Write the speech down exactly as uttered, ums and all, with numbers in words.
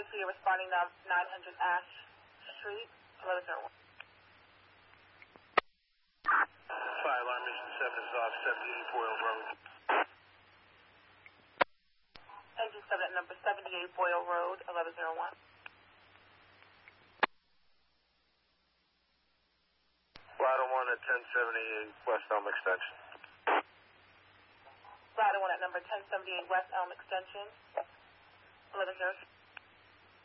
two, you're responding now, nine hundred Ash Street, eleven zero one. Fire alarm mission seven is off, seventy-eight Boyle Road. Engine seven at number seventy-eight Boyle Road, eleven zero one. Ladder one at ten seventy-eight West Elm Extension. Ladder one at number ten seventy-eight West Elm Extension, eleven zero.